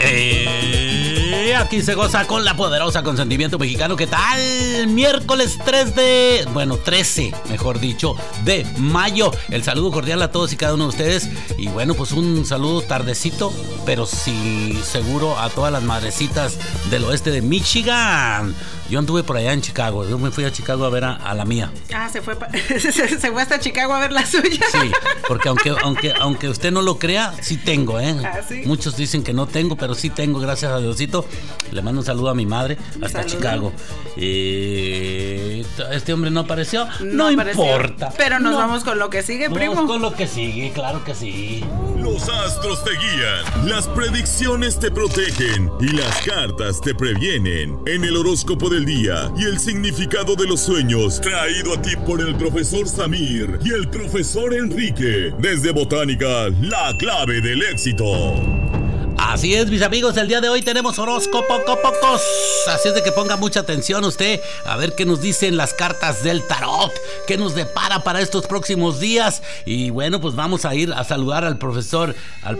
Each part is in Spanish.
Aquí se goza con la poderosa Consentimiento Mexicano. ¿Qué tal? Miércoles 13, mejor dicho, de mayo. El saludo cordial a todos y cada uno de ustedes. Y bueno, pues un saludo tardecito, pero sí seguro a todas las madrecitas del oeste de Michigan. Yo anduve por allá en Chicago. Yo me fui a Chicago a ver a la mía. Se fue hasta Chicago a ver la suya. Sí, porque aunque usted no lo crea, sí tengo, ¿eh? ¿Sí? Muchos dicen que no tengo, pero sí tengo, gracias a Diosito. Le mando un saludo a mi madre hasta Chicago. Este hombre no apareció. No apareció, importa. Pero nos vamos con lo que sigue, primo. Vamos con lo que sigue, claro que sí. Los astros te guían, las predicciones te protegen y las cartas te previenen. En el horóscopo del día y el significado de los sueños, traído a ti por el profesor Samir y el profesor Enrique. Desde Botánica, la clave del éxito. Así es, mis amigos, el día de hoy tenemos horóscopo pocos. Así es de que ponga mucha atención usted a ver qué nos dicen las cartas del tarot, qué nos depara para estos próximos días. Y bueno, pues vamos a ir a saludar al profesor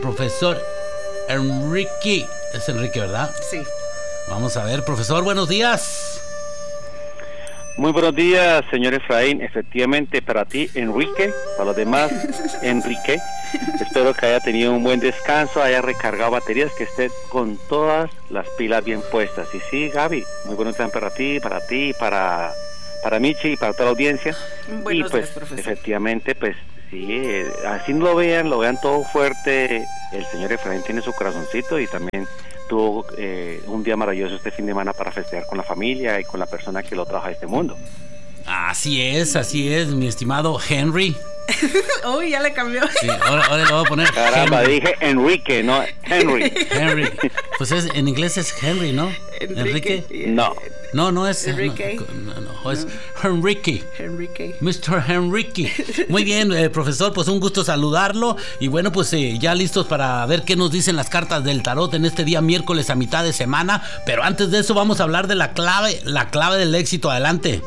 Enrique. Es Enrique, ¿verdad? Sí. Vamos a ver, profesor, buenos días. Muy buenos días, señor Efraín. Efectivamente, para ti, Enrique, para los demás, Enrique. Espero que haya tenido un buen descanso, haya recargado baterías, que esté con todas las pilas bien puestas. Y sí, Gaby, muy buenos días para ti, para Michi y para toda la audiencia. Buenos y pues, días, profesor. Efectivamente, pues sí, así lo vean todo fuerte. El señor Efraín tiene su corazoncito y también tuvo un día maravilloso este fin de semana para festejar con la familia y con la persona que lo trajo a este mundo. Así es, mi estimado Henry. Uy, ya le cambió. Sí, ahora le voy a poner Caramba, Henry. dije Enrique, no Henry. Henry. Pues en inglés es Henry, ¿no? Enrique. No es Enrique. No, es Enrique. Mr. Enrique. Muy bien, profesor, pues un gusto saludarlo. Y bueno, pues ya listos para ver qué nos dicen las cartas del tarot en este día miércoles a mitad de semana. Pero antes de eso vamos a hablar de la clave del éxito. Adelante.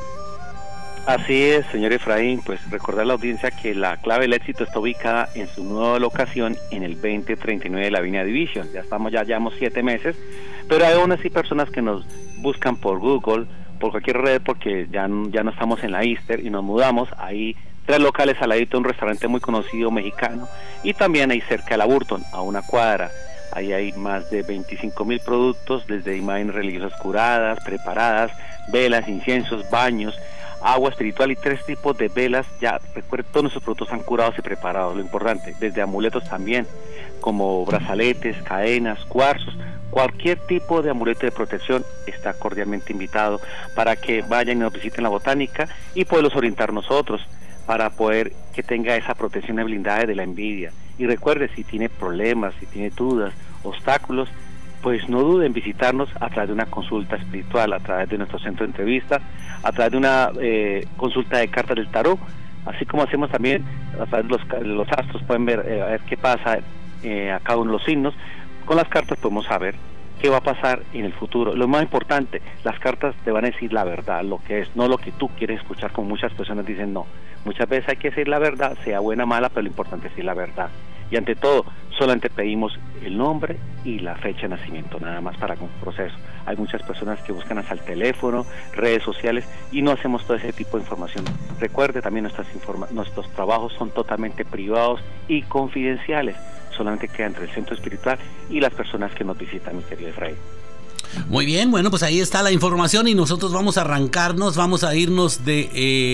Así es, señor Efraín, pues recordar a la audiencia que la clave del éxito está ubicada en su nueva locación en el 2039 de la Avenida Division. Ya llevamos 7 meses, pero hay aún así personas que nos buscan por Google, por cualquier red, porque ya no estamos en la Easter y nos mudamos. Hay 3 locales al ladito, un restaurante muy conocido mexicano, y también ahí cerca de la Burton, a una cuadra. Ahí hay más de 25,000 productos, desde imágenes religiosas curadas, preparadas, velas, inciensos, baños, agua espiritual y 3 tipos de velas. Ya recuerden, todos nuestros productos están curados y preparados, lo importante, desde amuletos también, como brazaletes, cadenas, cuarzos, cualquier tipo de amuleto de protección está cordialmente invitado para que vayan y nos visiten la Botánica y poderlos orientar nosotros para poder que tenga esa protección y blindaje de la envidia. Y recuerde, si tiene problemas, si tiene dudas, obstáculos, pues no duden en visitarnos a través de una consulta espiritual, a través de nuestro centro de entrevistas, a través de una consulta de cartas del tarot, así como hacemos también a través de los astros. Pueden ver, a ver qué pasa a cada uno de los signos. Con las cartas podemos saber qué va a pasar en el futuro. Lo más importante, las cartas te van a decir la verdad, lo que es, no lo que tú quieres escuchar, como muchas personas dicen. No, muchas veces hay que decir la verdad, sea buena o mala, pero lo importante es decir la verdad. Y ante todo, solamente pedimos el nombre y la fecha de nacimiento, nada más para un proceso. Hay muchas personas que buscan hasta el teléfono, redes sociales, y no hacemos todo ese tipo de información. Recuerde también, nuestros trabajos son totalmente privados y confidenciales. Solamente queda entre el centro espiritual y las personas que nos visitan, mi querido Efraín. Muy bien, bueno, pues ahí está la información y nosotros vamos a arrancarnos, vamos a irnos de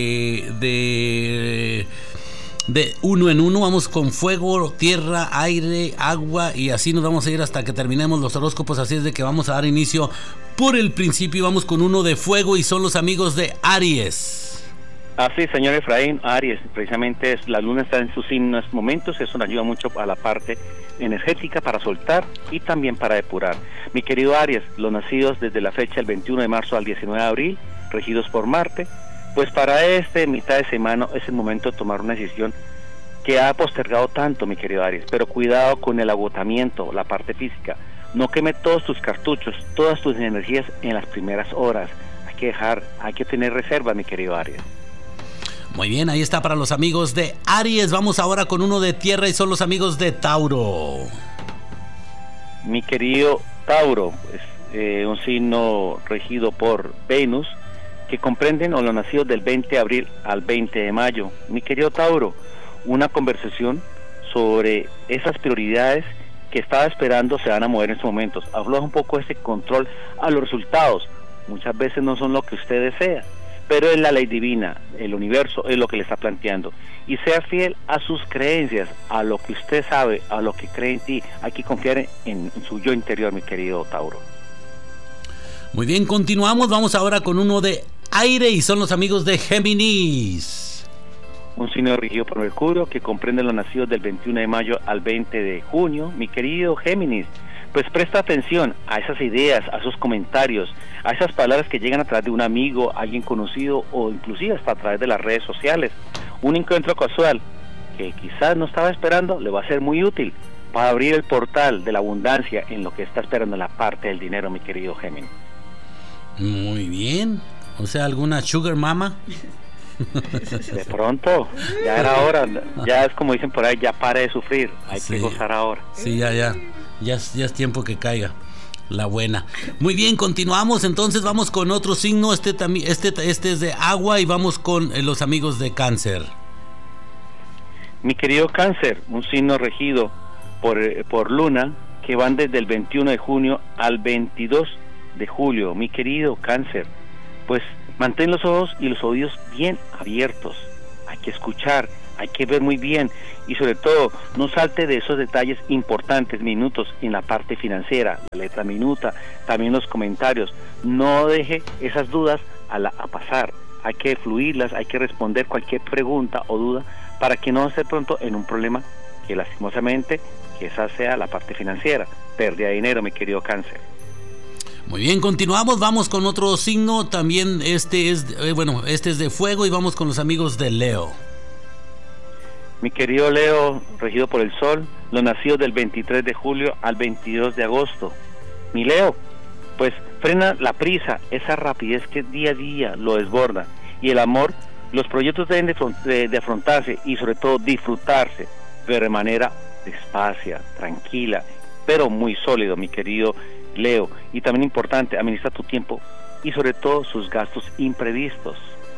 uno en uno, vamos con fuego, tierra, aire, agua, y así nos vamos a ir hasta que terminemos los horóscopos. Así es de que vamos a dar inicio por el principio y vamos con uno de fuego, y son los amigos de Aries. Así, señor Efraín, Aries, precisamente la luna está en sus signos momentos. Eso nos ayuda mucho a la parte energética para soltar y también para depurar. Mi querido Aries, los nacidos desde la fecha del 21 de marzo al 19 de abril, regidos por Marte, pues para mitad de semana es el momento de tomar una decisión que ha postergado tanto, mi querido Aries. Pero cuidado con el agotamiento, la parte física. No queme todos tus cartuchos, todas tus energías en las primeras horas. Hay que tener reserva, mi querido Aries. Muy bien, ahí está para los amigos de Aries. Vamos ahora con uno de tierra y son los amigos de Tauro. Mi querido Tauro, es un signo regido por Venus, que comprenden a los nacidos del 20 de abril al 20 de mayo. Mi querido Tauro, una conversación sobre esas prioridades que estaba esperando se van a mover en estos momentos. Afloja un poco ese control a los resultados. Muchas veces no son lo que usted desea, pero es la ley divina, el universo es lo que le está planteando. Y sea fiel a sus creencias, a lo que usted sabe, a lo que cree en ti. Hay que confiar en su yo interior, mi querido Tauro. Muy bien, continuamos. Vamos ahora con uno de aire y son los amigos de Géminis. Un signo regido por Mercurio que comprende los nacidos del 21 de mayo al 20 de junio. Mi querido Géminis, pues presta atención a esas ideas, a esos comentarios, a esas palabras que llegan a través de un amigo, alguien conocido o inclusive hasta a través de las redes sociales. Un encuentro casual que quizás no estaba esperando le va a ser muy útil para abrir el portal de la abundancia en lo que está esperando en la parte del dinero, mi querido Géminis. Muy bien. O sea, ¿alguna sugar mama? De pronto, ya era hora, ya es como dicen por ahí, ya pare de sufrir, hay que gozar ahora. Sí, ya es tiempo que caiga la buena. Muy bien, continuamos, entonces vamos con otro signo, este es de agua y vamos con los amigos de Cáncer. Mi querido Cáncer, un signo regido por Luna, que van desde el 21 de junio al 22 de julio. Mi querido Cáncer, pues mantén los ojos y los oídos bien abiertos. Hay que escuchar, hay que ver muy bien y sobre todo no salte de esos detalles importantes, minutos en la parte financiera, la letra minuta, también los comentarios. No deje esas dudas a pasar. Hay que fluirlas, hay que responder cualquier pregunta o duda para que no esté pronto en un problema que lastimosamente que esa sea la parte financiera. Pérdida de dinero, mi querido Cáncer. Muy bien, continuamos, vamos con otro signo, también este es de fuego y vamos con los amigos de Leo. Mi querido Leo, regido por el Sol, los nacidos del 23 de julio al 22 de agosto. Mi Leo, pues frena la prisa, esa rapidez que día a día lo desborda. Y el amor, los proyectos deben de afrontarse y sobre todo disfrutarse, pero de manera despacia, tranquila, pero muy sólido, mi querido Leo. Y también importante, administra tu tiempo y sobre todo sus gastos imprevistos.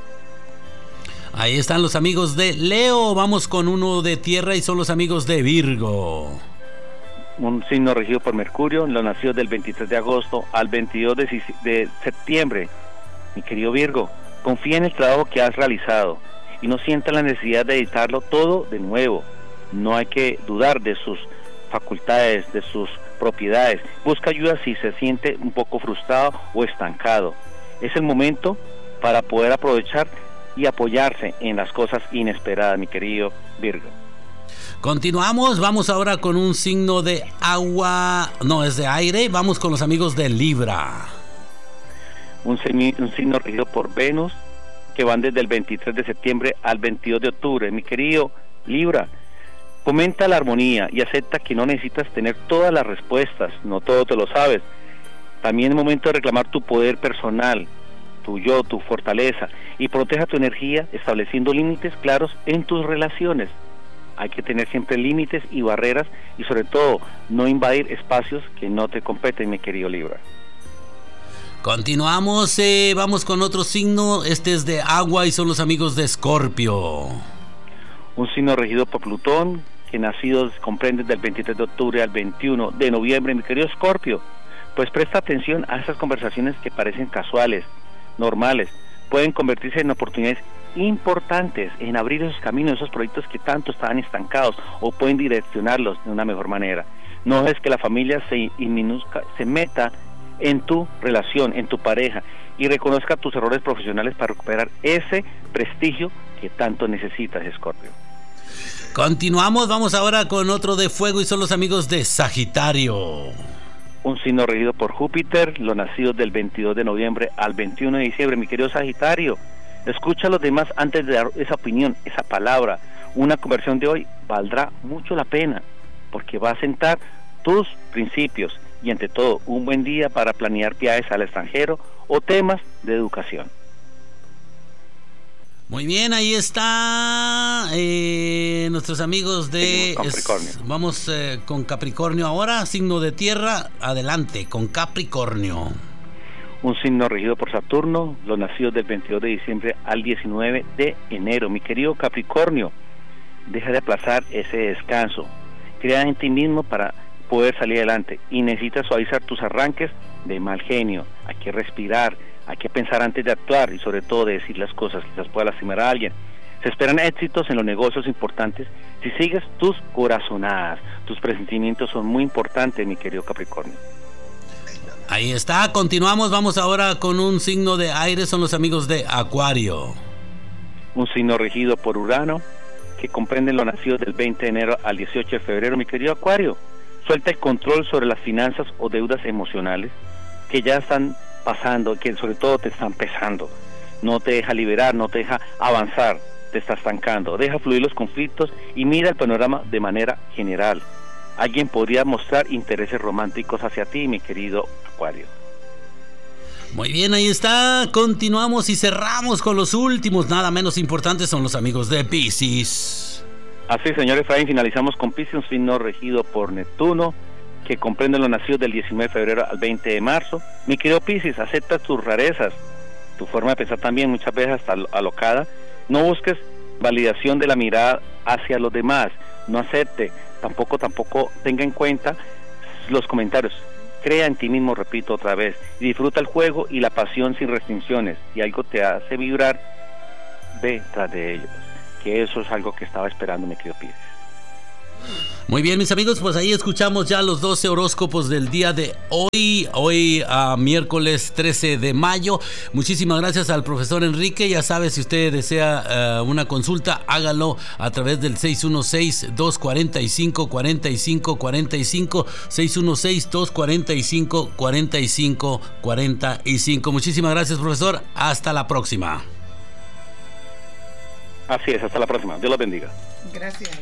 Ahí están los amigos de Leo. Vamos con uno de tierra y son los amigos de Virgo. Un signo regido por Mercurio, los nacidos del 23 de agosto al 22 de septiembre. Mi querido Virgo, confía en el trabajo que has realizado y no sienta la necesidad de editarlo todo de nuevo. No hay que dudar de sus facultades, de sus propiedades. Busca ayuda si se siente un poco frustrado o estancado. Es el momento para poder aprovechar y apoyarse en las cosas inesperadas, mi querido Virgo. Continuamos, vamos ahora con un signo de agua, no, es de aire, vamos con los amigos de Libra. Un signo regido por Venus, que van desde el 23 de septiembre al 22 de octubre. Mi querido Libra, fomenta la armonía y acepta que no necesitas tener todas las respuestas, no todo te lo sabes. También es momento de reclamar tu poder personal, tu yo, tu fortaleza, y proteja tu energía estableciendo límites claros en tus relaciones. Hay que tener siempre límites y barreras y sobre todo no invadir espacios que no te competen, mi querido Libra. Continuamos, vamos con otro signo, este es de agua y son los amigos de Escorpio. Un signo regido por Plutón, que nacidos comprenden del 23 de octubre al 21 de noviembre, mi querido Escorpio. Pues presta atención a esas conversaciones que parecen casuales, normales, pueden convertirse en oportunidades importantes en abrir esos caminos, esos proyectos que tanto estaban estancados o pueden direccionarlos de una mejor manera. No es que la familia se meta en tu relación, en tu pareja y reconozca tus errores profesionales para recuperar ese prestigio que tanto necesitas, Escorpio. Continuamos, vamos ahora con otro de fuego y son los amigos de Sagitario. Un signo regido por Júpiter, los nacidos del 22 de noviembre al 21 de diciembre, mi querido Sagitario. Escucha a los demás antes de dar esa opinión, esa palabra. Una conversión de hoy valdrá mucho la pena, porque va a sentar tus principios y ante todo un buen día para planear viajes al extranjero o temas de educación. Muy bien, ahí está nuestros amigos de Capricornio. Vamos con Capricornio ahora, signo de tierra, adelante con Capricornio. Un signo regido por Saturno, los nacidos del 22 de diciembre al 19 de enero. Mi querido Capricornio, deja de aplazar ese descanso, crea en ti mismo para poder salir adelante y necesitas suavizar tus arranques de mal genio. Hay que respirar, hay que pensar antes de actuar y sobre todo de decir las cosas, quizás pueda lastimar a alguien. Se esperan éxitos en los negocios importantes si sigues tus corazonadas. Tus presentimientos son muy importantes, mi querido Capricornio. Ahí está, continuamos, vamos ahora con un signo de aire, son los amigos de Acuario. Un signo regido por Urano, que comprenden los nacidos del 20 de enero al 18 de febrero, mi querido Acuario. Suelta el control sobre las finanzas o deudas emocionales que ya están pasando, que sobre todo te están pesando. No te deja liberar, no te deja avanzar, te está estancando. Deja fluir los conflictos y mira el panorama de manera general. Alguien podría mostrar intereses románticos hacia ti, mi querido Acuario. Muy bien, ahí está, continuamos y cerramos con los últimos, nada menos importantes, son los amigos de Piscis. Así, señor Efraín, finalizamos con Piscis, un signo regido por Neptuno, que comprende los nacidos del 19 de febrero al 20 de marzo. Mi querido Piscis, acepta tus rarezas, tu forma de pensar también muchas veces hasta alocada. No busques validación de la mirada hacia los demás, no acepte, tampoco tenga en cuenta los comentarios. Crea en ti mismo, repito otra vez, y disfruta el juego y la pasión sin restricciones. Si algo te hace vibrar, ve tras de ellos, que eso es algo que estaba esperando, mi querido Piscis. Muy bien, mis amigos, pues ahí escuchamos ya los 12 horóscopos del día de hoy a miércoles 13 de mayo. Muchísimas gracias al profesor Enrique. Ya sabe, si usted desea una consulta, hágalo a través del 616-245-4545, 616-245-4545. Muchísimas gracias, profesor. Hasta la próxima. Así es, hasta la próxima. Dios los bendiga. Gracias.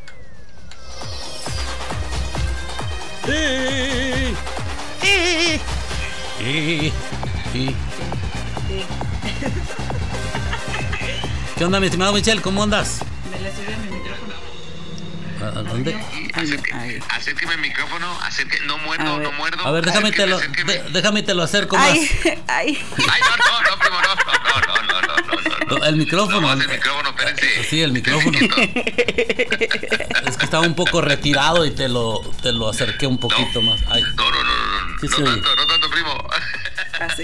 ¿Qué onda, mi estimado Michel? ¿Cómo andas? Me le subí a mi micrófono. ¿A dónde? Acérqueme el micrófono, no muerdo, no muerdo. A ver, déjame te lo acerco más. Ay. Ay, no, primo, no. El micrófono. No, el micrófono, espérense. Sí, el micrófono. Es que estaba un poco retirado y te lo acerqué un poquito más. Ay. No. Sí, no tanto, primo. Así.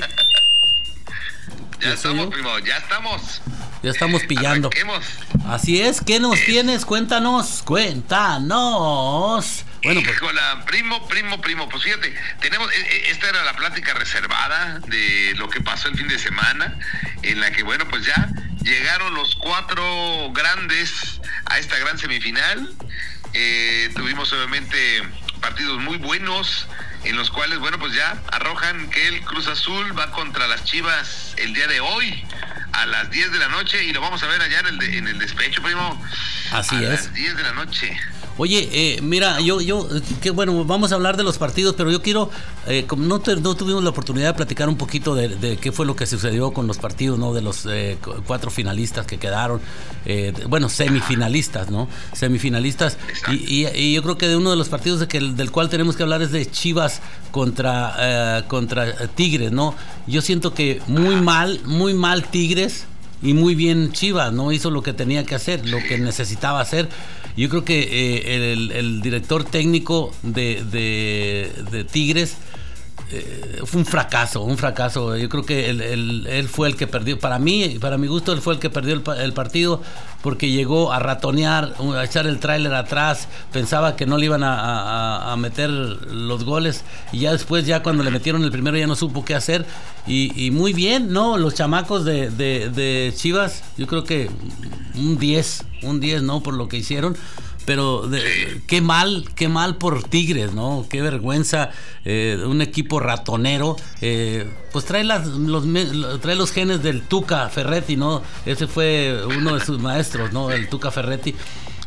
Ya estamos, primo, ya estamos. Ya estamos pillando. Arranquemos. Así es, ¿qué nos tienes? Cuéntanos. Bueno, pues. Híjola, primo, pues fíjate, esta era la plática reservada de lo que pasó el fin de semana, en la que, bueno, pues ya llegaron los 4 grandes a esta gran semifinal. Tuvimos obviamente partidos muy buenos, en los cuales, bueno, pues ya arrojan que el Cruz Azul va contra las Chivas el día de hoy a las 10 de la noche, y lo vamos a ver allá en el despecho, primo. Así a es. las 10 de la noche. Oye, mira, qué bueno, vamos a hablar de los partidos, pero yo quiero, como no tuvimos la oportunidad de platicar un poquito de qué fue lo que sucedió con los partidos, ¿no? De los 4 finalistas que quedaron, semifinalistas, ¿no? Semifinalistas, y yo creo que de uno de los partidos del cual tenemos que hablar es de Chivas contra Tigres, ¿no? Yo siento que muy mal Tigres y muy bien Chivas, ¿no? Hizo lo que tenía que hacer, lo que necesitaba hacer. Yo creo que el director técnico de Tigres fue un fracaso. Yo creo que él fue el que perdió. Para mi gusto, él fue el que perdió el partido, porque llegó a ratonear, a echar el tráiler atrás. Pensaba que no le iban a meter los goles, y ya después, ya cuando le metieron el primero, ya no supo qué hacer. Y muy bien, ¿no? Los chamacos de Chivas, yo creo que un 10, ¿no? Por lo que hicieron. Pero qué mal por Tigres, ¿no? Qué vergüenza. Un equipo ratonero, pues trae los genes del Tuca Ferretti, ¿no? Ese fue uno de sus maestros, ¿no? El Tuca Ferretti.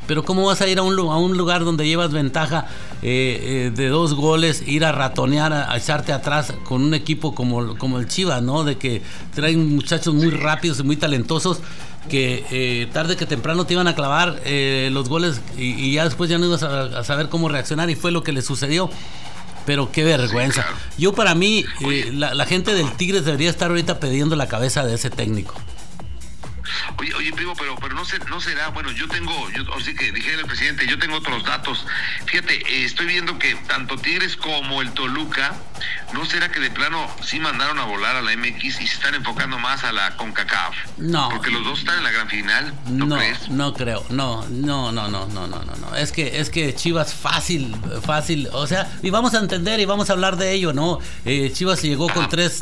Pero ¿cómo vas a ir a un lugar donde llevas ventaja de 2 goles, ir a ratonear, a echarte atrás con un equipo como el Chivas, ¿no? De que traen muchachos muy rápidos y muy talentosos que tarde que temprano te iban a clavar los goles y ya después ya no ibas a saber cómo reaccionar, y fue lo que le sucedió. Pero qué vergüenza. Sí, claro. Yo, para mí, la gente del Tigres debería estar ahorita pidiendo la cabeza de ese técnico. Oye, primo, pero no será, bueno, así que dije al presidente, yo tengo otros datos. Fíjate, estoy viendo que tanto Tigres como el Toluca, ¿no será que de plano sí mandaron a volar a la MX y se están enfocando más a la CONCACAF? No. Porque los dos están en la gran final, ¿no crees? No creo, no. Es que Chivas fácil, o sea, y vamos a entender y vamos a hablar de ello, ¿no? Chivas llegó con tres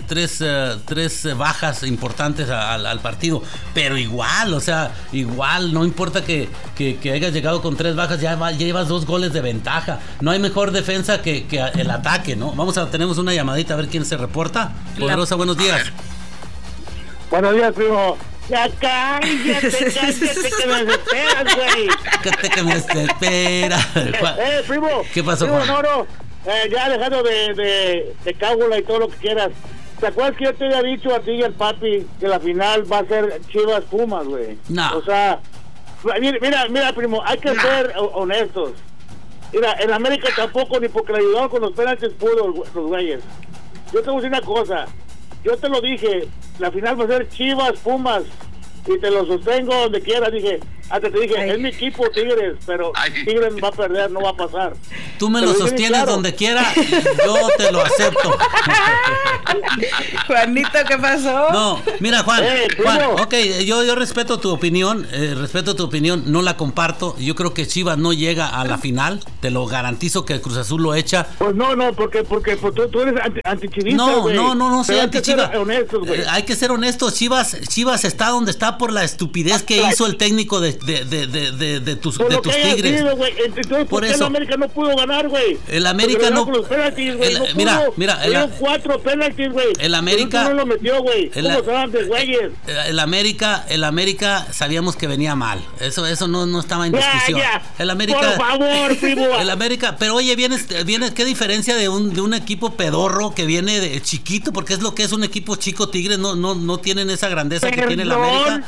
bajas importantes al partido, pero igual, o sea, no importa que hayas llegado con 3 bajas, ya llevas 2 goles de ventaja. No hay mejor defensa que el ataque, ¿no? Tenemos una llamadita a ver quién se reporta. Poderosa, buenos días. Buenos días, primo. Ya cállate que me desesperas, güey. Cállate que me desesperas. Primo. ¿Qué pasó, primo, Juan? No, ya dejando de cábula y todo lo que quieras. ¿Te acuerdas que yo te había dicho a ti y al papi que la final va a ser Chivas Pumas, güey? No. O sea, mira, primo, hay que ser honestos. Mira, en América tampoco, ni porque le ayudaron con los penaltis puros los güeyes. Yo te voy a decir una cosa, yo te lo dije, la final va a ser Chivas Pumas, y te lo sostengo donde quiera. Hasta te dije, es mi equipo Tigres, pero Tigres va a perder, no va a pasar. Tú me lo sostienes claro. Donde quiera, yo te lo acepto. Juanito, ¿qué pasó? No, mira, Juan, ok, yo respeto tu opinión, no la comparto. Yo creo que Chivas no llega a la final, te lo garantizo que el Cruz Azul lo echa. Pues no, porque tú eres antichivista. No soy antichivas. Hay que ser honestos, Chivas está donde está por la estupidez que hizo el técnico de tus Tigres. Entonces, ¿por qué el América no pudo ganar, güey? El América no. Mira, 4 penaltis, güey. El América no lo metió, güey. ¿Cómo se van de güeyes? El América sabíamos que venía mal. Eso no estaba en discusión. El América, por favor, primo. El América, pero oye, viene qué diferencia de un equipo pedorro que viene de chiquito, porque es lo que es un equipo chico. Tigres no tienen esa grandeza que tiene el América.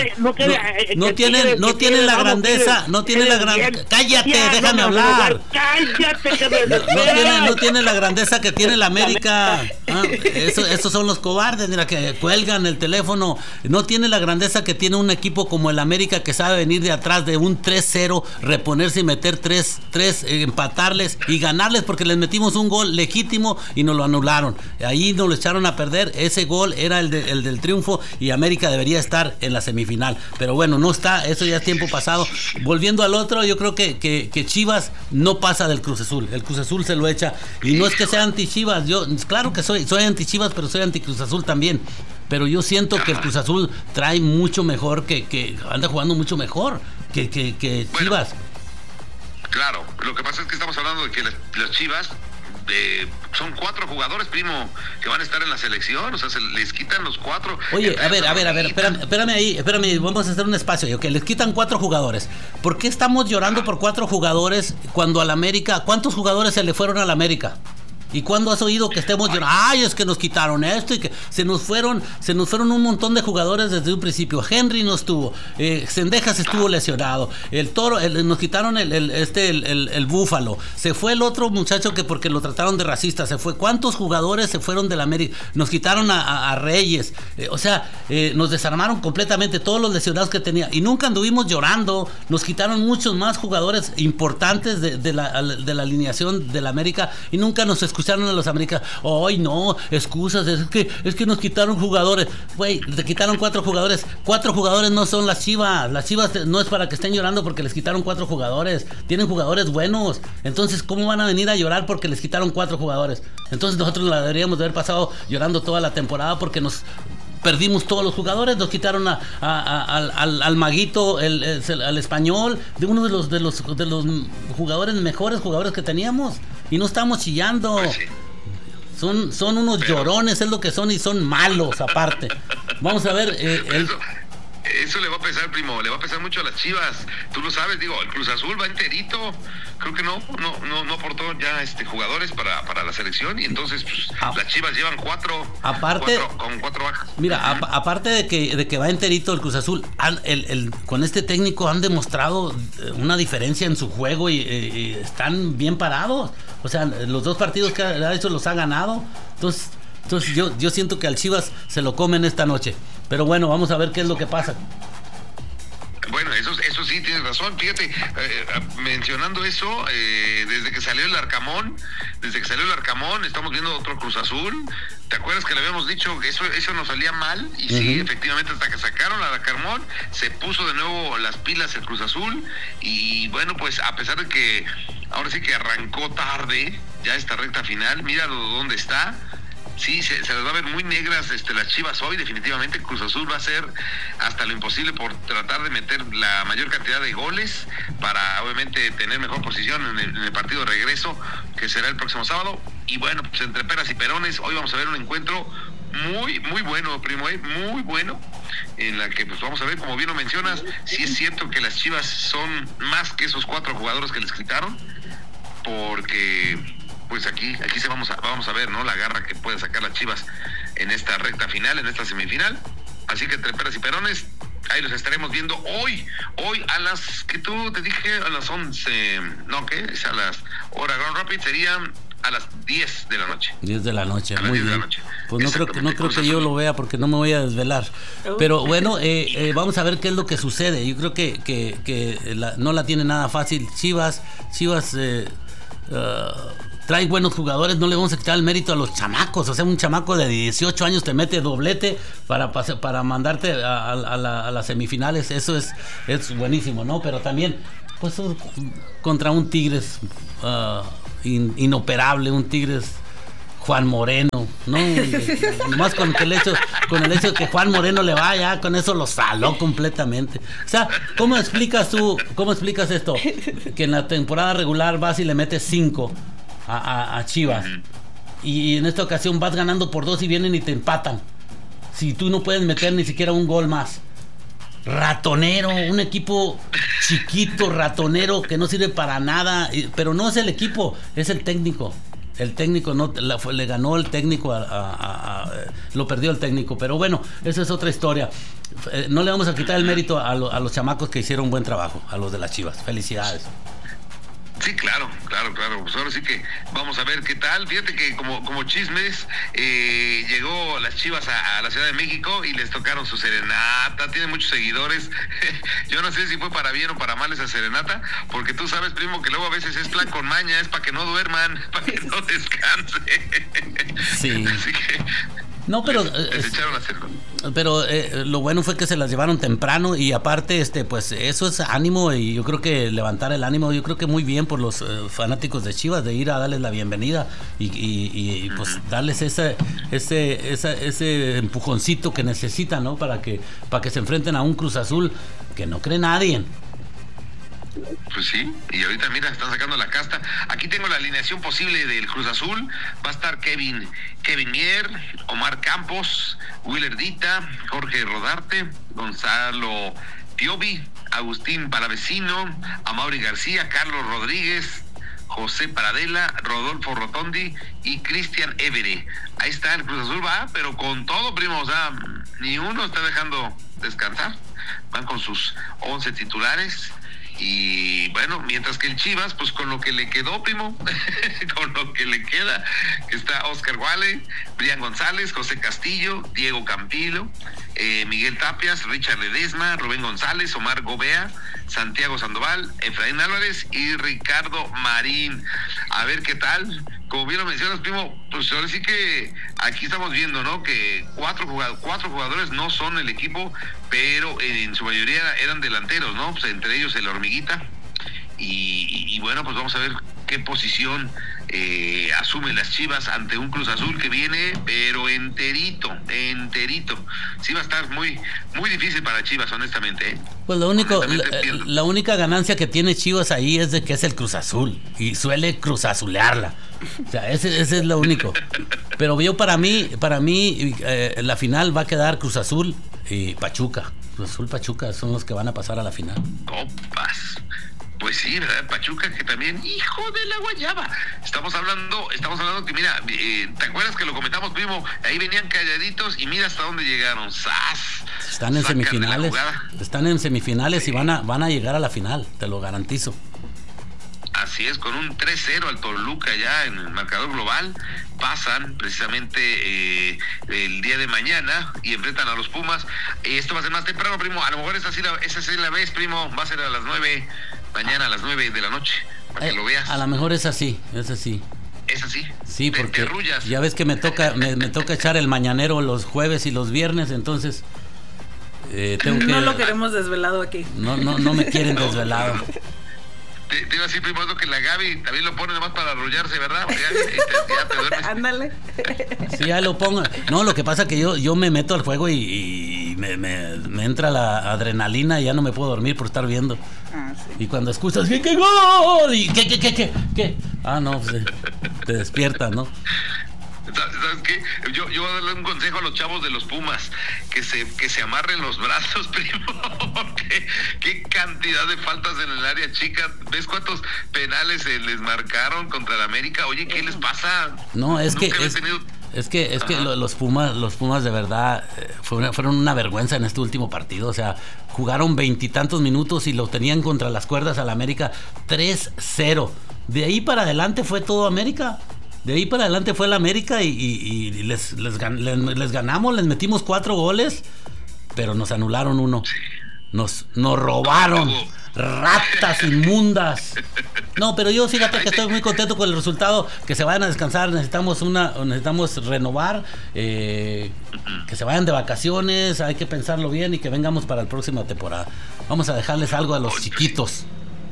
No tienen la grandeza, cállate, déjame hablar. Cállate, que no tiene la grandeza que tiene el América. Esos son los cobardes, mira, que cuelgan el teléfono. No tiene la grandeza que tiene un equipo como el América, que sabe venir de atrás de un 3-0, reponerse y meter 3, empatarles y ganarles, porque les metimos un gol legítimo y nos lo anularon. Ahí nos lo echaron a perder. Ese gol era el del triunfo, y América debería estar en la semifinal. Pero bueno, no está, eso ya es tiempo pasado. Volviendo al otro, yo creo que Chivas no pasa del Cruz Azul. El Cruz Azul se lo echa, y no es que sea anti-Chivas. Yo, claro que soy anti-Chivas, pero soy anti-Cruz Azul también. Pero yo siento que el Cruz Azul trae mucho mejor, que anda jugando mucho mejor que Chivas. Claro, lo que pasa es que estamos hablando de que las Chivas son 4 jugadores, primo, que van a estar en la selección. O sea, se les quitan los 4. Oye, a ver, espérame, vamos a hacer un espacio. Ok, les quitan 4 jugadores. ¿Por qué estamos llorando por 4 jugadores cuando al América, cuántos jugadores se le fueron al América? ¿Y cuándo has oído que estemos llorando? Ay, es que nos quitaron esto, y que se nos fueron un montón de jugadores desde un principio. Henry no estuvo, Cendejas estuvo lesionado, el Toro, nos quitaron el Búfalo, se fue el otro muchacho que porque lo trataron de racista, se fue. ¿Cuántos jugadores se fueron del América? Nos quitaron a Reyes, nos desarmaron completamente todos los lesionados que tenía, y nunca anduvimos llorando. Nos quitaron muchos más jugadores importantes de la alineación del América, y nunca nos escucharon a los americanos. Ay, no, excusas, es que nos quitaron jugadores. Güey, te quitaron 4 jugadores. 4 jugadores no son las Chivas. Las Chivas no es para que estén llorando porque les quitaron 4 jugadores. Tienen jugadores buenos. Entonces, ¿cómo van a venir a llorar porque les quitaron 4 jugadores? Entonces nosotros la deberíamos de haber pasado llorando toda la temporada porque nos perdimos todos los jugadores. Nos quitaron al Maguito, al Español, de uno de los jugadores, mejores jugadores que teníamos, y no estamos chillando. Pues sí. Son unos llorones, es lo que son, y son malos aparte. Vamos a ver Eso le va a pesar, primo, le va a pesar mucho a las Chivas. Tú lo sabes, digo, el Cruz Azul va enterito. Creo que no aportó ya jugadores para la selección y entonces pues, las Chivas llevan cuatro bajas. Mira, aparte de que va enterito el Cruz Azul, con este técnico han demostrado una diferencia en su juego y están bien parados. O sea, los 2 partidos que ha hecho los ha ganado. Entonces yo siento que al Chivas se lo comen esta noche. Pero bueno, vamos a ver qué es lo que pasa. Bueno, eso sí, tienes razón. Fíjate, mencionando eso, desde que salió el Arcamón, estamos viendo otro Cruz Azul. ¿Te acuerdas que le habíamos dicho que eso nos salía mal? Y sí, efectivamente, hasta que sacaron al Arcamón, se puso de nuevo las pilas el Cruz Azul. Y bueno, pues a pesar de que ahora sí que arrancó tarde, ya esta recta final, míralo dónde está. Sí, se les va a ver muy negras las Chivas hoy. Definitivamente Cruz Azul va a hacer hasta lo imposible por tratar de meter la mayor cantidad de goles para obviamente tener mejor posición en el partido de regreso, que será el próximo sábado. Y bueno, pues entre peras y perones, hoy vamos a ver un encuentro muy bueno, primo, muy bueno, en la que pues vamos a ver, como bien lo mencionas, si es cierto que las Chivas son más que esos 4 jugadores que les quitaron, porque pues aquí se vamos a ver, ¿no? La garra que puede sacar las Chivas en esta recta final, en esta semifinal. Así que entre peras y perones, ahí los estaremos viendo hoy a las que tú te dije, a las 11, no, ¿qué? Es a las hora Grand Rapids, serían a las 10 de la noche. 10 de la noche, muy bien. Pues no creo que yo lo vea porque no me voy a desvelar. Pero bueno, vamos a ver qué es lo que sucede. Yo creo que no la tiene nada fácil. Chivas trae buenos jugadores, no le vamos a quitar el mérito a los chamacos. O sea, un chamaco de 18 años te mete doblete para mandarte a las semifinales. Eso es buenísimo, ¿no? Pero también, pues, contra un Tigres inoperable, un Tigres Juan Moreno, ¿no? Nomás con el hecho de que Juan Moreno le vaya, con eso lo saló completamente. O sea, ¿cómo explicas esto? Que en la temporada regular vas y le metes 5 a Chivas, y en esta ocasión vas ganando por 2 y vienen y te empatan, si tú no puedes meter ni siquiera un gol más. Ratonero, un equipo chiquito, ratonero, que no sirve para nada. Pero no es el equipo, es el técnico. El técnico le ganó el técnico, lo perdió el técnico. Pero bueno, esa es otra historia. No le vamos a quitar el mérito a los chamacos que hicieron un buen trabajo, a los de las Chivas. Felicidades. Sí, claro. Pues ahora sí que vamos a ver qué tal. Fíjate que como chismes, llegó las Chivas a la Ciudad de México y les tocaron su serenata. Tiene muchos seguidores. Yo no sé si fue para bien o para mal esa serenata, porque tú sabes, primo, que luego a veces es plan con maña, es para que no duerman, para que no descansen. Sí. Así que no, pero les echaron a hacerlo. Pero lo bueno fue que se las llevaron temprano, y aparte pues eso es ánimo, y yo creo que levantar el ánimo, yo creo que muy bien por los fanáticos de Chivas, de ir a darles la bienvenida y pues darles ese empujoncito que necesitan, ¿no? Para que se enfrenten a un Cruz Azul que no cree nadie. Pues sí, y ahorita mira, están sacando la casta. Aquí tengo la alineación posible del Cruz Azul. Va a estar Kevin Mier, Omar Campos, Willer Dita, Jorge Rodarte, Gonzalo Piovi, Agustín Palavecino, Amaury García, Carlos Rodríguez, José Paradela, Rodolfo Rotondi y Cristian Évere. Ahí está, el Cruz Azul va, pero con todo, primo, o sea, ni uno está dejando descansar. Van con sus 11 titulares. Y bueno, mientras que el Chivas, pues con lo que le quedó, primo, con lo que le queda, está Oscar Wale, Brian González, José Castillo, Diego Campillo, Miguel Tapias, Richard Ledesma, Rubén González, Omar Gobea, Santiago Sandoval, Efraín Álvarez y Ricardo Marín. A ver qué tal. Como bien lo mencionas, primo, pues ahora sí que aquí estamos viendo, ¿no? Que cuatro jugadores no son el equipo, pero en su mayoría eran delanteros, ¿no? Pues entre ellos el Hormiguita. Y bueno, pues vamos a ver qué posición asumen las Chivas ante un Cruz Azul que viene, pero enterito. Sí va a estar muy, muy difícil para Chivas, honestamente, ¿eh? Pues la única ganancia que tiene Chivas ahí es de que es el Cruz Azul y suele cruzazulearla. O sea, ese es lo único. Pero yo para mí la final va a quedar Cruz Azul y Pachuca. Cruz Azul Pachuca son los que van a pasar a la final. Copas. Pues sí, ¿verdad? Pachuca, que también, hijo de la guayaba. Estamos hablando que, mira, ¿te acuerdas que lo comentamos, primo? Ahí venían calladitos y mira hasta dónde llegaron. ¡Sas! Están en semifinales. Están en semifinales, sí. Y van a llegar a la final, te lo garantizo. Así es, con un 3-0 al Toluca ya en el marcador global, pasan precisamente el día de mañana y enfrentan a los Pumas. Esto va a ser más temprano, primo. A lo mejor esa sí la ves, primo. Va a ser a las 9, mañana a las 9 de la noche, para que lo veas. A lo mejor es así. ¿Es así? Sí, porque ya ves que me toca echar el mañanero los jueves y los viernes, entonces no lo queremos desvelado aquí. No me quieren desvelado. Te iba a decir, primo, que la Gaby también lo pone nomás para arrollarse, ¿verdad? Ya te duermes. Ándale. Sí, ya lo pongo. No, lo que pasa es que yo me meto al juego y me entra la adrenalina y ya no me puedo dormir por estar viendo. Sí. Y cuando escuchas, ¿qué gol? ¿Y qué? Ah, no, pues, te despiertas, ¿no? ¿Sabes qué? Yo voy a darle un consejo a los chavos de los Pumas, que se amarren los brazos, primo, porque qué cantidad de faltas en el área chica. ¿Ves cuántos penales se les marcaron contra el América? Oye, ¿qué les pasa? No, es que los Pumas de verdad fueron una vergüenza en este último partido. O sea, jugaron 20 y tantos minutos y lo tenían contra las cuerdas al América 3-0. De ahí para adelante fue todo América. De ahí para adelante fue el América y les ganamos, les metimos 4 goles, pero nos anularon 1. Nos robaron, ratas inmundas. No, pero yo fíjate que estoy muy contento con el resultado. Que se vayan a descansar, necesitamos renovar, que se vayan de vacaciones, hay que pensarlo bien y que vengamos para la próxima temporada. Vamos a dejarles algo a los chiquitos.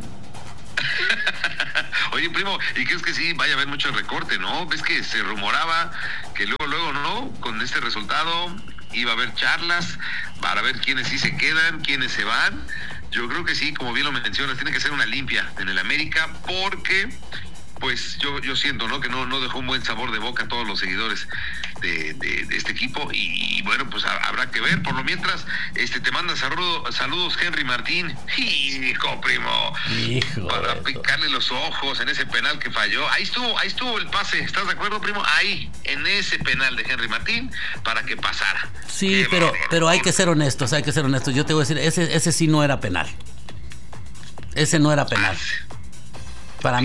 Oye, primo, ¿y crees que sí vaya a haber mucho recorte, no? ¿Ves que se rumoraba que luego, no? Con este resultado iba a haber charlas para ver quiénes sí se quedan, quiénes se van. Yo creo que sí, como bien lo mencionas, tiene que ser una limpia en el América, porque pues yo siento, ¿no? Que no dejó un buen sabor de boca a todos los seguidores de este equipo y bueno, pues habrá que ver. Por lo mientras, te manda saludos Henry Martín. Hijo, primo. Para picarle los ojos en ese penal que falló. Ahí estuvo el pase. ¿Estás de acuerdo, primo? Ahí, en ese penal de Henry Martín, para que pasara. Sí, pero hay que ser honestos, Yo te voy a decir, ese sí no era penal. Ese no era penal. Para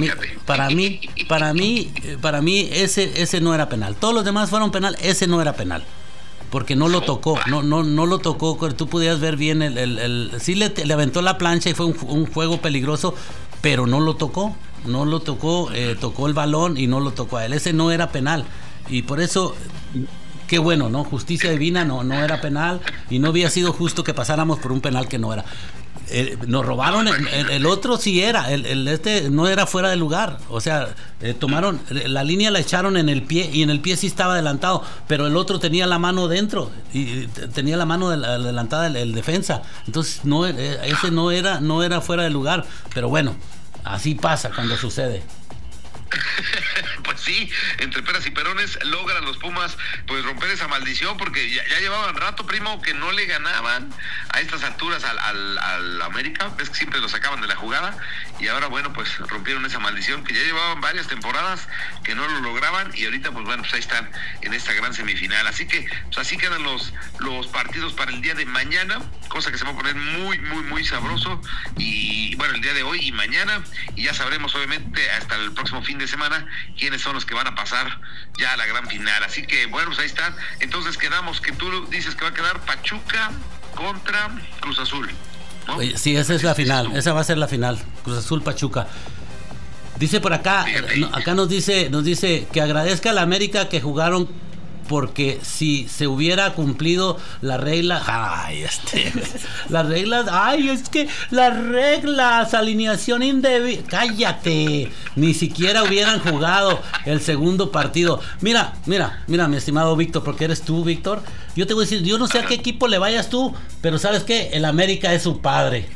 mí ese no era penal. Todos los demás fueron penal, ese no era penal. Porque no lo tocó, no lo tocó. Tú podías ver bien sí le aventó la plancha y fue un juego peligroso, pero no lo tocó. Tocó el balón y no lo tocó a él. Ese no era penal. Y por eso, qué bueno, ¿no? Justicia divina, no era penal y no había sido justo que pasáramos por un penal que no era. Nos robaron, el otro sí era, no era fuera de lugar, o sea, tomaron, la línea la echaron en el pie y en el pie sí estaba adelantado, pero el otro tenía la mano dentro y tenía la mano adelantada el defensa, entonces ese no era fuera de lugar, pero bueno, así pasa cuando sucede. Pues sí, entre peras y perones logran los Pumas pues romper esa maldición, porque ya llevaban rato, primo, que no le ganaban a estas alturas al América. Ves que siempre lo sacaban de la jugada y ahora bueno, pues rompieron esa maldición que ya llevaban varias temporadas que no lo lograban y ahorita pues bueno, pues ahí están en esta gran semifinal. Así que pues así quedan los partidos para el día de mañana, cosa que se va a poner muy, muy, muy sabroso, y bueno, el día de hoy y mañana, y ya sabremos obviamente hasta el próximo fin de semana quiénes son los que van a pasar ya a la gran final. Así que bueno, pues ahí están. Entonces quedamos que tú dices que va a quedar Pachuca contra Cruz Azul, ¿no? Oye, sí, esa es la final, esa va a ser la final, Cruz Azul Pachuca. Dice por acá, acá nos dice que agradezca a la América que jugaron, porque si se hubiera cumplido la regla, las reglas, es que las reglas, alineación indebida, cállate, ni siquiera hubieran jugado el segundo partido. Mira, mi estimado Víctor, porque eres tú, Víctor, yo te voy a decir, yo no sé a qué equipo le vayas tú, pero ¿sabes qué? El América es su padre.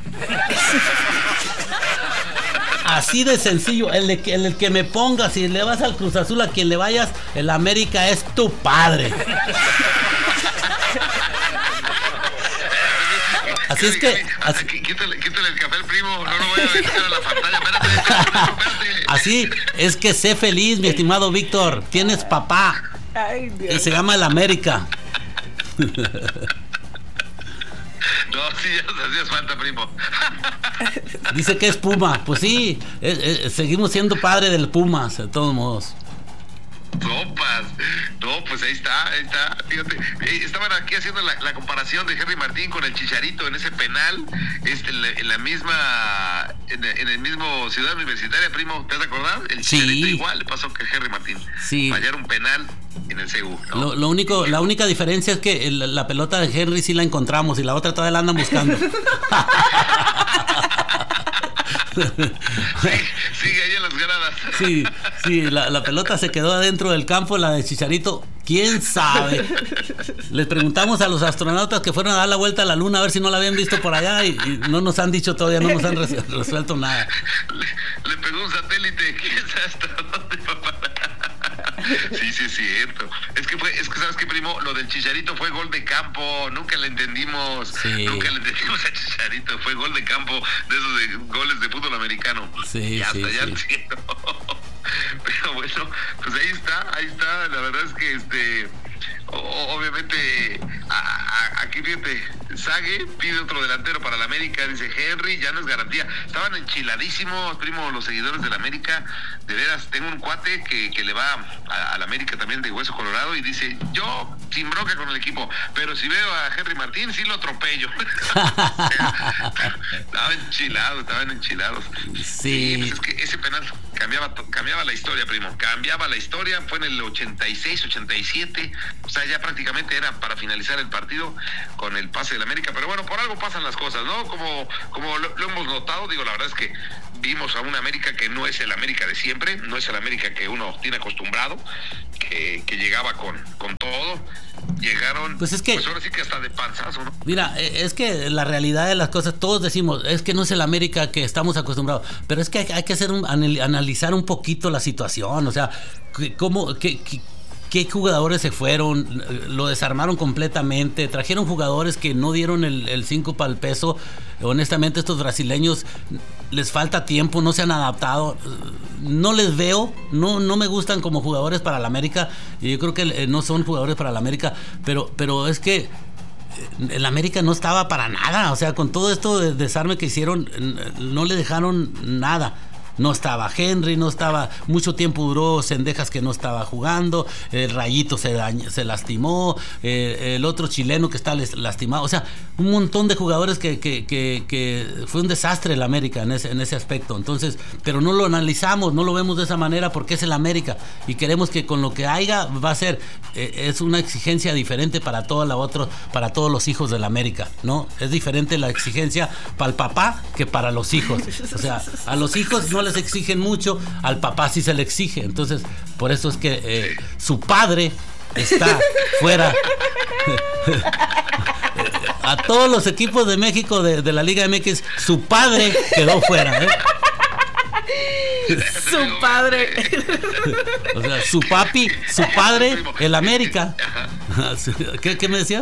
Así de sencillo, el que me pongas, si le vas al Cruz Azul, a quien le vayas, el América es tu padre. Así es que... Quítale el café al primo, no lo voy a meter a la pantalla, espérate. Así es que sé feliz, mi estimado Víctor, tienes papá. Ay, Dios. Se llama el América. No, sí, ya nos hacías falta, primo. Dice que es Puma. Pues sí, seguimos siendo padre del Pumas, de todos modos. Sopas. No, pues ahí está. Fíjate, estaban aquí haciendo la comparación de Henry Martín con el Chicharito en ese penal, en la misma, en el mismo Ciudad Universitaria, primo, ¿te has acordado? El Chicharito igual le pasó que Henry Martín. Sí. Fallar un penal en el CU, ¿no? La única diferencia es que la pelota de Henry sí la encontramos y la otra todavía la andan buscando. Sigue ahí en las gradas. Sí, la pelota se quedó adentro del campo, la de Chicharito, quién sabe. Les preguntamos a los astronautas que fueron a dar la vuelta a la luna a ver si no la habían visto por allá y no nos han dicho todavía, no nos han resuelto nada. Le pegó un satélite, quién sabe hasta dónde, papá. Sí, es cierto. Es que sabes qué, primo, lo del Chicharito fue gol de campo, nunca le entendimos. Sí. Nunca le entendimos a Chicharito, fue gol de campo de esos de goles de fútbol americano. Sí, y hasta ya sí. entiendo. Pero bueno, pues ahí está, la verdad es que obviamente aquí fíjate, Sague pide otro delantero para la América, dice Henry, ya no es garantía. Estaban enchiladísimos, primo, los seguidores de la América. De veras, tengo un cuate que le va a la América también de Hueso Colorado y dice, yo sin bronca con el equipo, pero si veo a Henry Martín sí lo atropello. Estaban enchilados. Sí. Pues es que ese penal cambiaba la historia, primo, cambiaba la historia. Fue en el 86, 87, o sea, ya prácticamente era para finalizar el partido con el pase del América, pero bueno, por algo pasan las cosas, ¿no? Como lo hemos notado, digo, la verdad es que vimos a una América que no es el América de siempre, no es el América que uno tiene acostumbrado, que llegaba con todo. Llegaron, pues ahora sí que hasta de panzazo, ¿no? Mira, es que la realidad de las cosas, todos decimos, es que no es el América que estamos acostumbrados, pero es que hay que analizar un poquito la situación, o sea, ¿qué jugadores se fueron? Lo desarmaron completamente, trajeron jugadores que no dieron el 5 para el peso. Honestamente, estos brasileños les falta tiempo, no se han adaptado, no les veo, no me gustan como jugadores para la América, y yo creo que no son jugadores para la América, pero es que el América no estaba para nada, o sea, con todo esto de desarme que hicieron, no le dejaron nada. No estaba Henry, no estaba, mucho tiempo duró Cendejas que no estaba jugando, el Rayito se lastimó, el otro chileno que está lastimado, o sea, un montón de jugadores que fue un desastre el América en ese aspecto. Entonces, pero no lo analizamos, no lo vemos de esa manera porque es el América y queremos que con lo que haya va a ser, es una exigencia diferente para para todos los hijos del América, ¿no? Es diferente la exigencia para el papá que para los hijos, o sea, a los hijos no les exigen mucho, al papá sí se le exige. Entonces, por eso es que su padre está fuera. A todos los equipos de México de la Liga MX, su padre quedó fuera, ¿eh? Su padre. O sea, su papi, su padre, el América. ¿Qué me decías?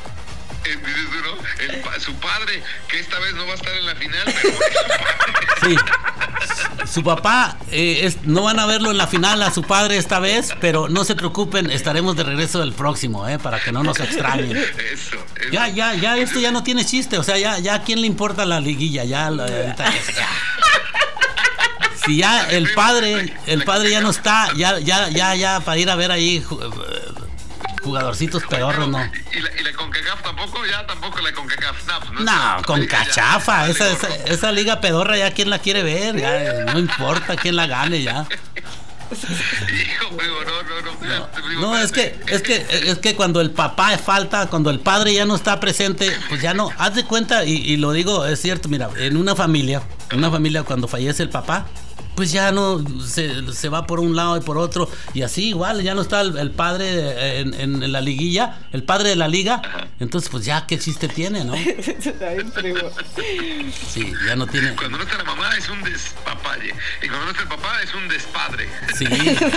Su padre, que esta vez no va a estar en la final, pero sí, su papá, no van a verlo en la final a su padre esta vez, pero no se preocupen, estaremos de regreso el próximo, para que no nos extrañen. Eso. Ya, esto ya no tiene chiste, o sea, ya a quién le importa la liguilla, si ya el padre ya no está, ya para ir a ver ahí jugadorcitos pedorros, ¿no. ¿Y la CONCACAF tampoco? Ya tampoco la CONCACAF. No, CONCACHAFA, esa liga pedorra ya quién la quiere ver, ya no importa quién la gane ya. Hijo, no, es que cuando el papá falta, cuando el padre ya no está presente, pues ya no, haz de cuenta, y lo digo, es cierto, mira, en una familia cuando fallece el papá, pues ya no se va por un lado y por otro, y así igual ya no está el padre en la liguilla, el padre de la liga. Entonces pues ya qué chiste tiene, ¿no? Sí, ya no tiene. Cuando no está la mamá es un despapalle, y cuando no está el papá es un despadre. Sí,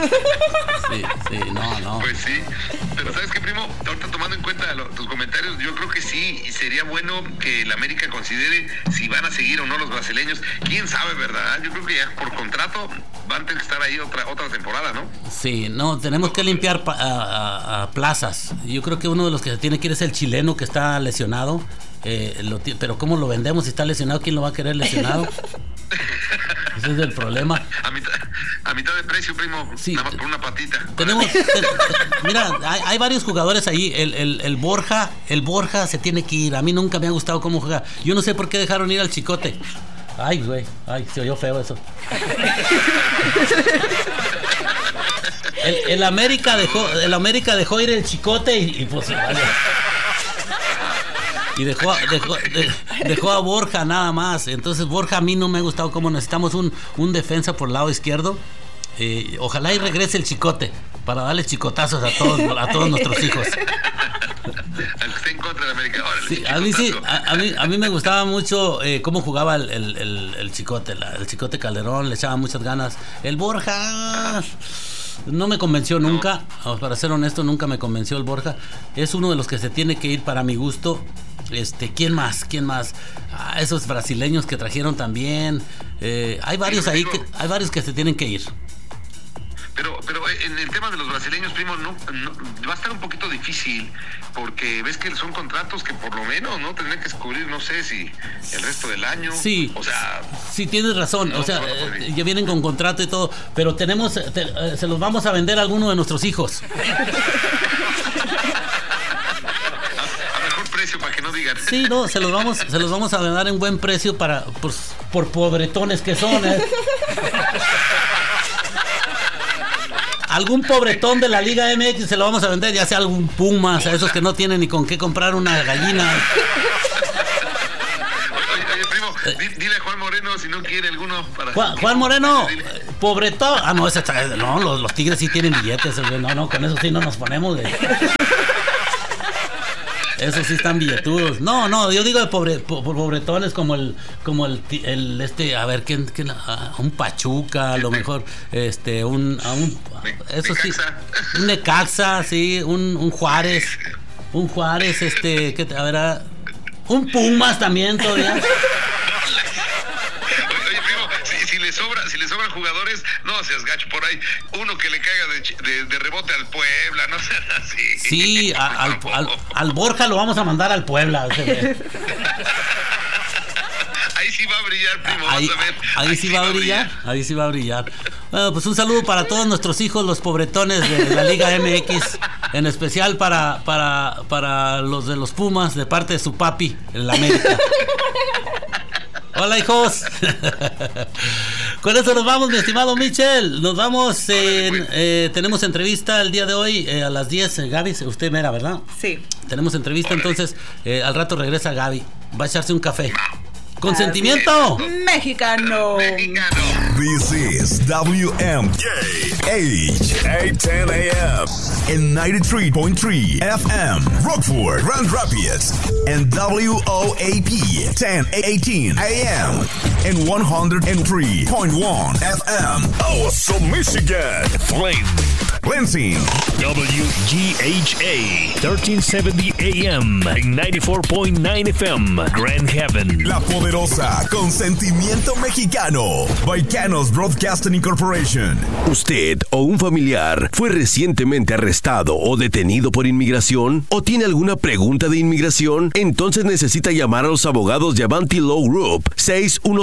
no. Pues sí, pero ¿sabes qué, primo? Ahorita tomando en cuenta tus comentarios, yo creo que sí sería bueno que el América considere si van a seguir o no los brasileños. Quién sabe, ¿verdad? Yo creo que ya por contrato van a tener que estar ahí otra temporada, ¿no? Sí, no, tenemos que limpiar a plazas. Yo creo que uno de los que se tiene que ir es el chileno que está lesionado. Pero ¿cómo lo vendemos si está lesionado? ¿Quién lo va a querer lesionado? Ese es el problema. A mitad de precio, primo. Sí, nada más por una patita. Mira, hay varios jugadores ahí. El Borja se tiene que ir. A mí nunca me ha gustado cómo juega. Yo no sé por qué dejaron ir al Chicote. Ay, güey. Ay, se oyó feo eso. El América dejó ir el Chicote y pues vale. Y dejó a Borja nada más. Entonces Borja a mí no me ha gustado como necesitamos un defensa por el lado izquierdo. Ojalá y regrese el Chicote para darle chicotazos a todos nuestros hijos. Está en contra de América. Sí, a mí me gustaba mucho cómo jugaba el Chicote. El Chicote Calderón le echaba muchas ganas. El Borja no me convenció nunca. Para ser honesto, nunca me convenció el Borja. Es uno de los que se tiene que ir para mi gusto. ¿Quién más? Esos brasileños que trajeron también. Hay varios ahí hay varios que se tienen que ir. Pero en el tema de los brasileños, primo, no va a estar un poquito difícil, porque ves que son contratos que por lo menos no tendrían que cubrir, no sé si el resto del año. Sí, o sea, sí tienes razón, o sea, ya vienen con contrato y todo, pero se los vamos a vender a alguno de nuestros hijos. A mejor precio, para que no digan. Sí, no, se los vamos a vender en buen precio por pobretones que son, Algún pobretón de la Liga MX se lo vamos a vender, ya sea algún Pumas, a esos que no tienen ni con qué comprar una gallina. Oye, primo, dile a Juan Moreno si no quiere alguno para... Juan Moreno, pobretón. Los Tigres sí tienen billetes, no, con eso sí no nos ponemos Esos sí están billetudos. No, yo digo de pobretones como el a ver, ¿quién? Un Pachuca, a lo mejor, eso sí, un Necaxa, sí, un Juárez, un Pumas también todavía. Oye, primo, si le sobran jugadores, no seas gacho por ahí. Uno que le caiga de rebote al Puebla, no seas así. Sí, al Borja lo vamos a mandar al Puebla. Ahí sí va a brillar, primo, vas a ver. Ahí sí va a brillar. Bueno, pues un saludo para todos nuestros hijos, los pobretones de la Liga MX, en especial para los de los Pumas, de parte de su papi, el América. Hola, hijos. Con eso nos vamos, mi estimado Michel. Nos vamos. Tenemos entrevista el día de hoy a las 10. Gaby, usted mera, ¿verdad? Sí. Tenemos entrevista, entonces al rato regresa Gaby. Va a echarse un café. ¡Consentimiento! Mexicano. This is WMJ H810 AM and 93.3 FM Rockford, Grand Rapids, and WOAP 1018 AM and 103.1 FM Awesome, Michigan. Flame Lansing, WGHA 1370 AM and 94.9 FM Grand Haven. La poderosa Consentimiento Mexicano, Baicanos Broadcasting Incorporation. ¿Usted o un familiar fue recientemente arrestado o detenido por inmigración? ¿O tiene alguna pregunta de inmigración? Entonces necesita llamar a los abogados de Avanti Law Group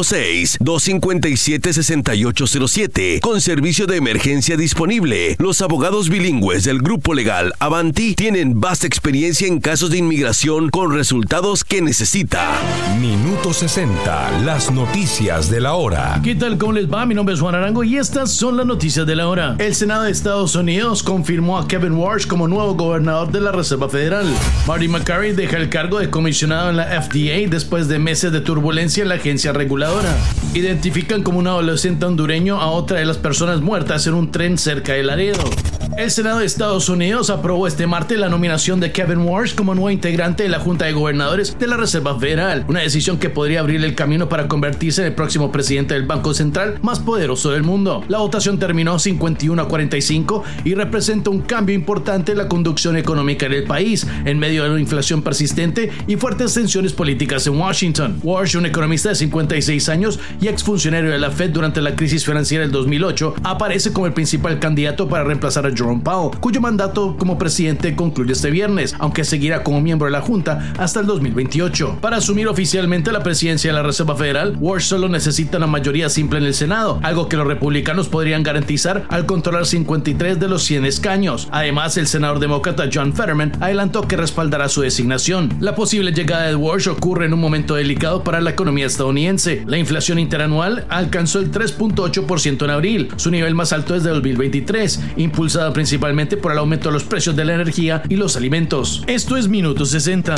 616-257-6807 con servicio de emergencia disponible. Los abogados abogados bilingües del grupo legal Avanti tienen vasta experiencia en casos de inmigración con resultados que necesita. Minuto 60, las noticias de la hora. ¿Qué tal? ¿Cómo les va? Mi nombre es Juan Arango y estas son las noticias de la hora. El Senado de Estados Unidos confirmó a Kevin Warsh como nuevo gobernador de la Reserva Federal. Marty McCurry deja el cargo de comisionado en la FDA después de meses de turbulencia en la agencia reguladora. Identifican como un adolescente hondureño a otra de las personas muertas en un tren cerca de Laredo. El Senado de Estados Unidos aprobó este martes la nominación de Kevin Warsh como nuevo integrante de la Junta de Gobernadores de la Reserva Federal, una decisión que podría abrir el camino para convertirse en el próximo presidente del Banco Central más poderoso del mundo. La votación terminó 51-45 y representa un cambio importante en la conducción económica del país, en medio de una inflación persistente y fuertes tensiones políticas en Washington. Warsh, un economista de 56 años y exfuncionario de la Fed durante la crisis financiera del 2008, aparece como el principal candidato para reemplazar a Jerome Powell, cuyo mandato como presidente concluye este viernes, aunque seguirá como miembro de la Junta hasta el 2028. Para asumir oficialmente la presidencia de la Reserva Federal, Warsh solo necesita una mayoría simple en el Senado, algo que los republicanos podrían garantizar al controlar 53 de los 100 escaños. Además, el senador demócrata John Fetterman adelantó que respaldará su designación. La posible llegada de Warsh ocurre en un momento delicado para la economía estadounidense. La inflación interanual alcanzó el 3.8% en abril, su nivel más alto desde 2023, impulsada principalmente por el aumento de los precios de la energía y los alimentos. Esto es Minuto 60.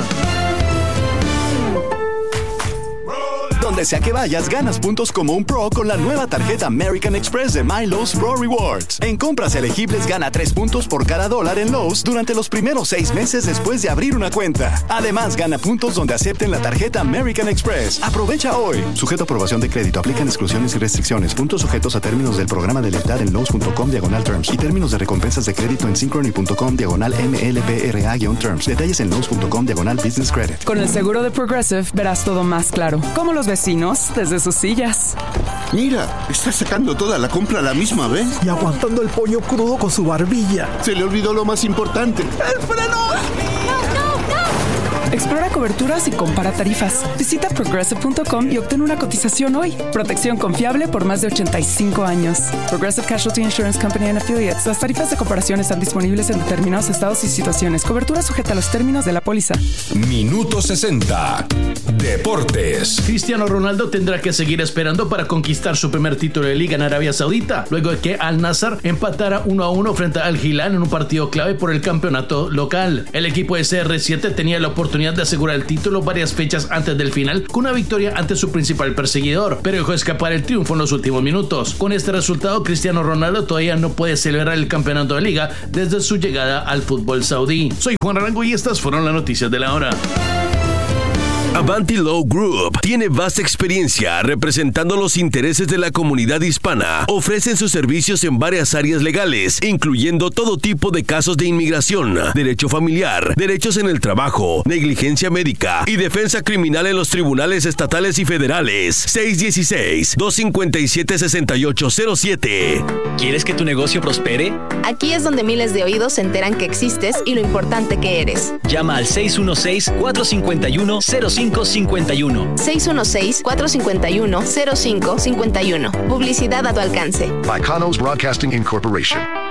Donde sea que vayas, ganas puntos como un pro con la nueva tarjeta American Express de My Lowe's Pro Rewards. En compras elegibles, gana 3 puntos por cada $1 en Lowe's durante los primeros 6 meses después de abrir una cuenta. Además, gana puntos donde acepten la tarjeta American Express. Aprovecha hoy. Sujeto a aprobación de crédito. Aplican exclusiones y restricciones. Puntos sujetos a términos del programa de lealtad en Lowe's.com/terms y términos de recompensas de crédito en Synchrony.com/MLPRA-terms. Detalles en Lowe's.com/business credit. Con el seguro de Progressive verás todo más claro. Como los vecinos desde sus sillas. Mira, está sacando toda la compra a la misma vez. Y aguantando el pollo crudo con su barbilla. Se le olvidó lo más importante. ¡El freno! Explora coberturas y compara tarifas. Visita Progressive.com y obtén una cotización hoy. Protección confiable por más de 85 años. Progressive Casualty Insurance Company and Affiliates. Las tarifas de comparación están disponibles en determinados estados y situaciones. Cobertura sujeta a los términos de la póliza. Minuto 60. Deportes. Cristiano Ronaldo tendrá que seguir esperando para conquistar su primer título de liga en Arabia Saudita, luego de que Al Nassr empatara 1-1 frente al Hilal en un partido clave por el campeonato local. El equipo de CR7 tenía la oportunidad de asegurar el título varias fechas antes del final con una victoria ante su principal perseguidor, pero dejó escapar el triunfo en los últimos minutos. Con este resultado, Cristiano Ronaldo todavía no puede celebrar el campeonato de liga desde su llegada al fútbol saudí. Soy Juan Arango y estas fueron las noticias de la hora. Avanti Law Group tiene vasta experiencia representando los intereses de la comunidad hispana. Ofrecen sus servicios en varias áreas legales, incluyendo todo tipo de casos de inmigración, derecho familiar, derechos en el trabajo, negligencia médica y defensa criminal en los tribunales estatales y federales. 616-257-6807. ¿Quieres que tu negocio prospere? Aquí es donde miles de oídos se enteran que existes y lo importante que eres. Llama al 616-451-0551. 616-451-0551. Publicidad a tu alcance. By Conos Broadcasting Incorporation.